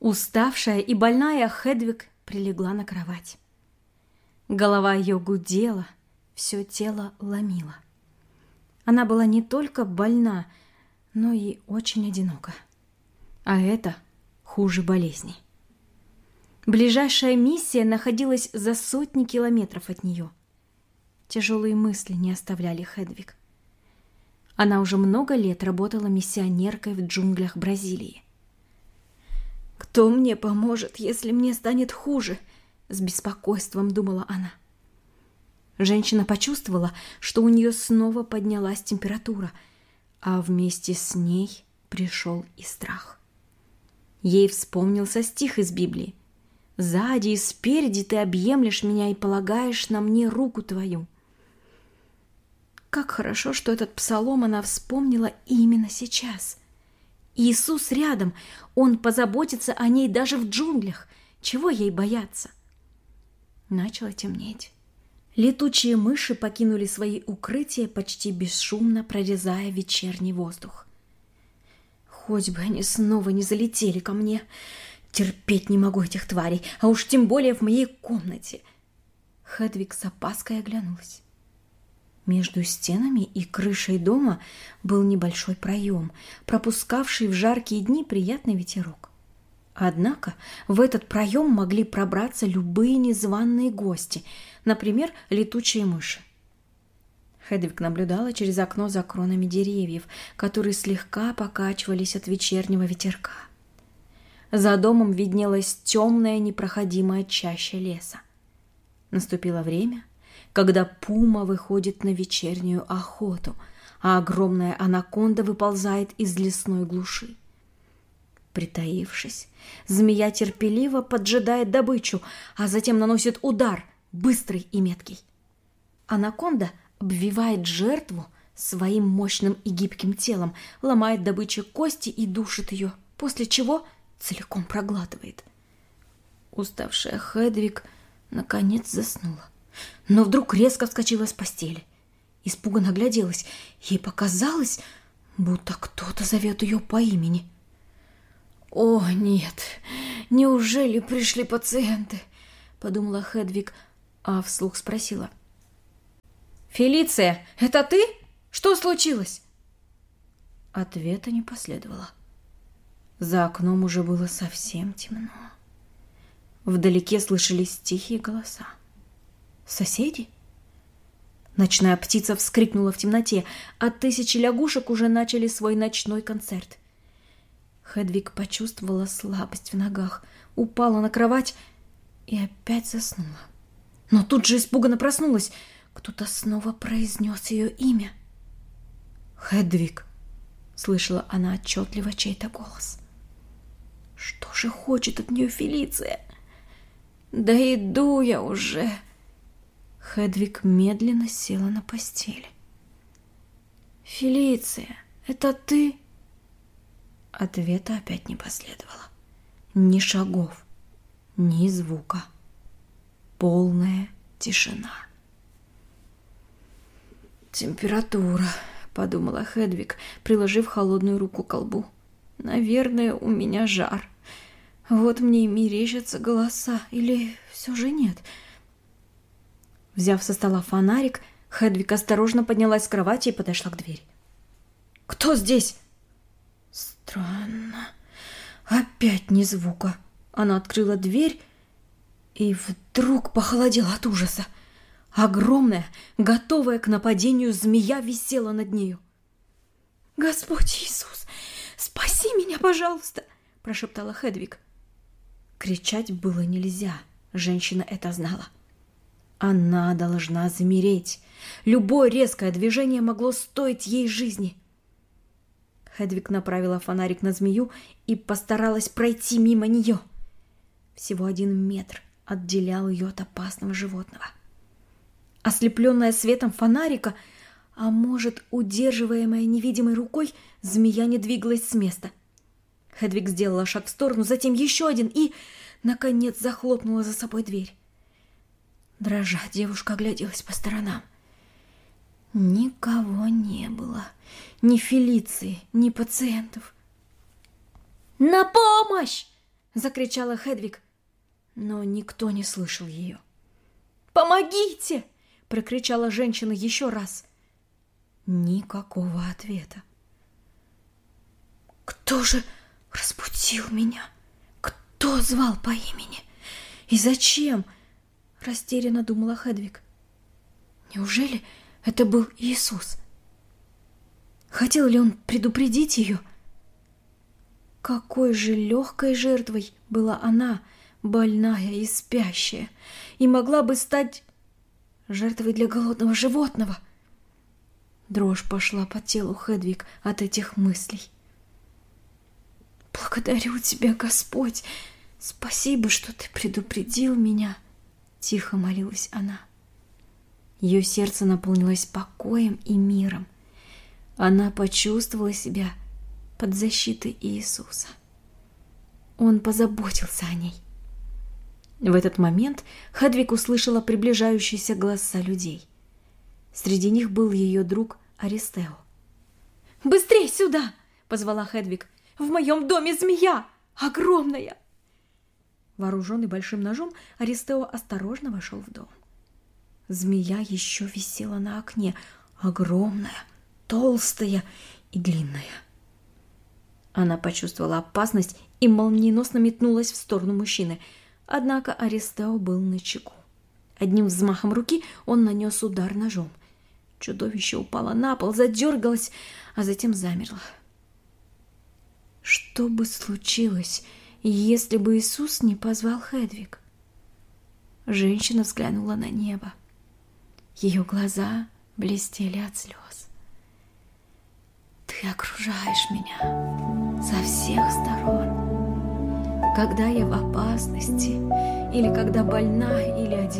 Уставшая и больная, Хедвиг прилегла на кровать. Голова ее гудела, все тело ломило. Она была не только больна, но и очень одинока. А это хуже болезни. Ближайшая миссия находилась за сотни километров от нее. Тяжелые мысли не оставляли Хедвиг. Она уже много лет работала миссионеркой в джунглях Бразилии. «Кто мне поможет, если мне станет хуже?» — с беспокойством думала она. Женщина почувствовала, что у нее снова поднялась температура, а вместе с ней пришел и страх. Ей вспомнился стих из Библии: «Сзади и спереди ты объемлешь меня и полагаешь на мне руку твою». Как хорошо, что этот псалом она вспомнила именно сейчас. Иисус рядом, Он позаботится о ней даже в джунглях. Чего ей бояться? Начало темнеть. Летучие мыши покинули свои укрытия, почти бесшумно прорезая вечерний воздух. Хоть бы они снова не залетели ко мне. Терпеть не могу этих тварей, а уж тем более в моей комнате. Хедвиг с опаской оглянулась. Между стенами и крышей дома был небольшой проем, пропускавший в жаркие дни приятный ветерок. Однако в этот проем могли пробраться любые незваные гости, например, летучие мыши. Хедвиг наблюдала через окно за кронами деревьев, которые слегка покачивались от вечернего ветерка. За домом виднелась темная непроходимая чаща леса. Наступило время, когда пума выходит на вечернюю охоту, а огромная анаконда выползает из лесной глуши. Притаившись, змея терпеливо поджидает добычу, а затем наносит удар, быстрый и меткий. Анаконда обвивает жертву своим мощным и гибким телом, ломает добыче кости и душит ее, после чего целиком проглатывает. Уставшая Хедвиг наконец заснула, но вдруг резко вскочила с постели. Испуганно огляделась. Ей показалось, будто кто-то зовет ее по имени. «О, нет! Неужели пришли пациенты?» — подумала Хедвиг, а вслух спросила: «Фелиция, это ты? Что случилось?» Ответа не последовало. За окном уже было совсем темно. Вдалеке слышались тихие голоса. «Соседи?» Ночная птица вскрикнула в темноте, а тысячи лягушек уже начали свой ночной концерт. Хедвиг почувствовала слабость в ногах, упала на кровать и опять заснула. Но тут же испуганно проснулась. Кто-то снова произнес ее имя. «Хедвиг!» — слышала она отчетливо чей-то голос. «Что же хочет от нее Фелиция?» «Да иду я уже!» Хедвиг медленно села на постели. «Фелиция, это ты?» Ответа опять не последовало. Ни шагов, ни звука. Полная тишина. «Температура», — подумала Хедвиг, приложив холодную руку к колбу. «Наверное, у меня жар. Вот мне и мерещатся голоса. Или все же нет?» Взяв со стола фонарик, Хедвиг осторожно поднялась с кровати и подошла к двери. «Кто здесь?» «Странно. Опять ни звука». Она открыла дверь и вдруг похолодела от ужаса. Огромная, готовая к нападению змея висела над нею. «Господь Иисус, спаси меня, пожалуйста!» – прошептала Хедвиг. Кричать было нельзя, женщина это знала. Она должна замереть. Любое резкое движение могло стоить ей жизни. Хедвиг направила фонарик на змею и постаралась пройти мимо нее. Всего 1 метр отделял ее от опасного животного. Ослепленная светом фонарика, а может, удерживаемая невидимой рукой, змея не двигалась с места. Хедвиг сделала шаг в сторону, затем еще один и, наконец, захлопнула за собой дверь. Дрожа, девушка огляделась по сторонам. Никого не было. Ни Фелиции, ни пациентов. «На помощь!» закричала Хедвиг, но никто не слышал ее. «Помогите!» — прокричала женщина еще раз. Никакого ответа. «Кто же разбудил меня? Кто звал по имени? И зачем?» — растерянно думала Хедвиг. Неужели это был Иисус? Хотел ли он предупредить ее? Какой же легкой жертвой была она, больная и спящая, и могла бы стать жертвой для голодного животного. Дрожь пошла по телу Хедвиг от этих мыслей. «Благодарю тебя, Господь! Спасибо, что ты предупредил меня!» — тихо молилась она. Ее сердце наполнилось покоем и миром. Она почувствовала себя под защитой Иисуса. Он позаботился о ней. В этот момент Хедвиг услышала приближающиеся голоса людей. Среди них был ее друг Аристео. «Быстрей сюда!» — позвала Хедвиг. «В моем доме змея! Огромная!» Вооруженный большим ножом, Аристео осторожно вошел в дом. Змея еще висела на окне, огромная, толстая и длинная. Она почувствовала опасность и молниеносно метнулась в сторону мужчины. Однако Аристео был начеку. Одним взмахом руки он нанес удар ножом. Чудовище упало на пол, задергалось, а затем замерло. Что бы случилось, если бы Иисус не позвал Хедвиг? Женщина взглянула на небо. Ее глаза блестели от слез. «Ты окружаешь меня со всех сторон. Когда я в опасности, или когда больна, или одинока,